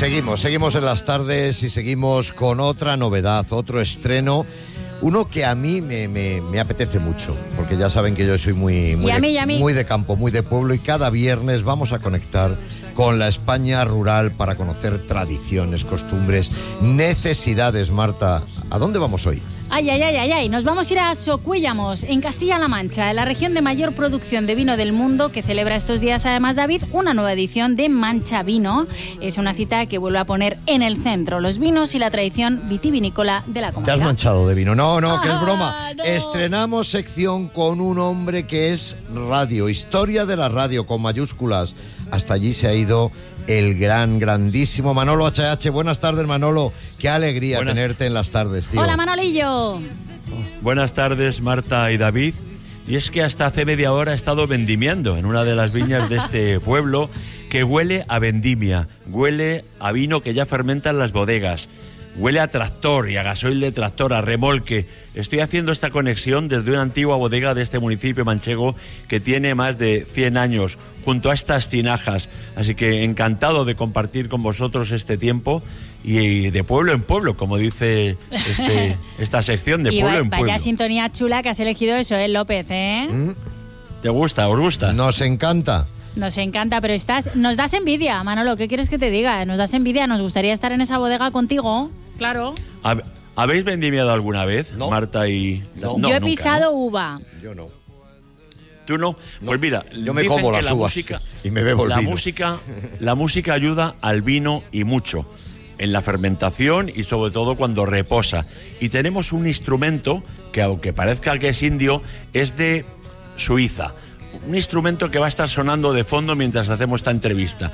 Seguimos en las tardes y seguimos con otra novedad, otro estreno. Uno que a mí me apetece mucho, porque ya saben que yo soy muy de campo, muy de pueblo, y cada viernes vamos a conectar con la España rural para conocer tradiciones, costumbres, necesidades. Marta, ¿a dónde vamos hoy? Ay, nos vamos a ir a Socuéllamos, en Castilla-La Mancha, en la región de mayor producción de vino del mundo, que celebra estos días, además, David, una nueva edición de Mancha Vino. Es una cita que vuelve a poner en el centro los vinos y la tradición vitivinícola de la comunidad. ¿Te has manchado de vino? No, que es broma. No. Estrenamos sección con un hombre que es radio, historia de la radio, con mayúsculas. Hasta allí se ha ido el grandísimo Manolo HH. Buenas tardes, Manolo. Qué alegría tenerte en las tardes, tío. Hola, Manolillo. Buenas tardes, Marta y David. Y es que hasta hace media hora he estado vendimiando en una de las viñas de este pueblo, que huele a vendimia, huele a vino que ya fermenta en las bodegas, huele a tractor y a gasoil de tractor, a remolque. Estoy haciendo esta conexión desde una antigua bodega de este municipio manchego que tiene más de 100 años, junto a estas tinajas. Así que encantado de compartir con vosotros este tiempo y de pueblo en pueblo, como dice esta sección, de pueblo en pueblo. Vaya sintonía chula que has elegido eso, López, ¿eh? ¿Te gusta? ¿Os gusta? Nos encanta. Nos encanta, pero nos das envidia, Manolo. ¿Qué quieres que te diga? Nos das envidia, nos gustaría estar en esa bodega contigo, claro. ¿Habéis vendimiado alguna vez, no. Marta y...? No. Yo he nunca, pisado ¿no? uva. Yo no. ¿Tú no? Pues mira, yo me como las uvas y me bebo el vino. La música ayuda al vino y mucho, en la fermentación y sobre todo cuando reposa. Y tenemos un instrumento que, aunque parezca que es indio, es de Suiza. Un instrumento que va a estar sonando de fondo mientras hacemos esta entrevista.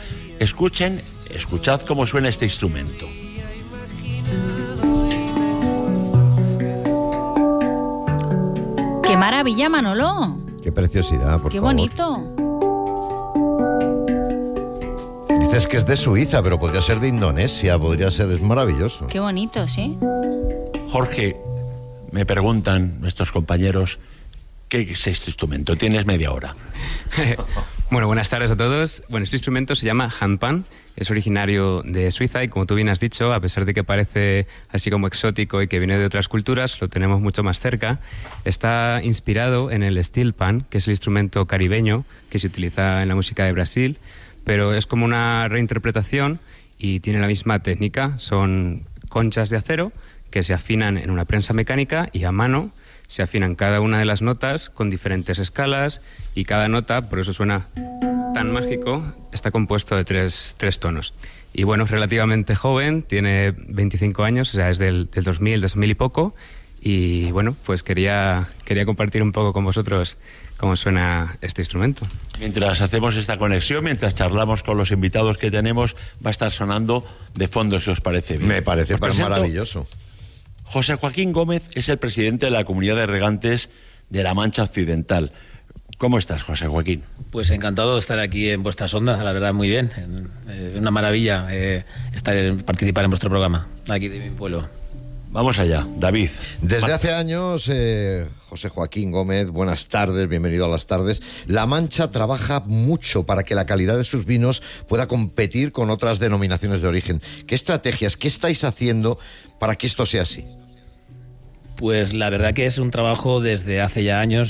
Escuchad cómo suena este instrumento. ¡Qué maravilla, Manolo! ¡Qué preciosidad, por ¡Qué favor! bonito! Dices que es de Suiza, pero podría ser de Indonesia, es maravilloso. ¡Qué bonito, sí! Jorge, me preguntan nuestros compañeros, ¿qué es este instrumento? Tienes media hora. Bueno, buenas tardes a todos. Bueno, este instrumento se llama handpan, es originario de Suiza y, como tú bien has dicho, a pesar de que parece así como exótico y que viene de otras culturas, lo tenemos mucho más cerca. Está inspirado en el steel pan, que es el instrumento caribeño que se utiliza en la música de Brasil, pero es como una reinterpretación y tiene la misma técnica. Son conchas de acero que se afinan en una prensa mecánica y a mano se afinan cada una de las notas con diferentes escalas, y cada nota, por eso suena tan mágico, está compuesto de tres tonos. Y bueno, es relativamente joven, tiene 25 años, o sea, es del 2000 y poco, y bueno, pues quería compartir un poco con vosotros cómo suena este instrumento. Mientras hacemos esta conexión, mientras charlamos con los invitados que tenemos, va a estar sonando de fondo, si os parece bien. Me parece maravilloso. José Joaquín Gómez es el presidente de la Comunidad de Regantes de la Mancha Occidental. ¿Cómo estás, José Joaquín? Pues encantado de estar aquí en vuestras ondas, la verdad, muy bien. Una maravilla participar en vuestro programa, aquí de mi pueblo. Vamos allá, David. Desde hace años, José Joaquín Gómez, buenas tardes, bienvenido a las tardes. La Mancha trabaja mucho para que la calidad de sus vinos pueda competir con otras denominaciones de origen. ¿Qué estrategias, qué estáis haciendo para que esto sea así? Pues la verdad que es un trabajo desde hace ya años.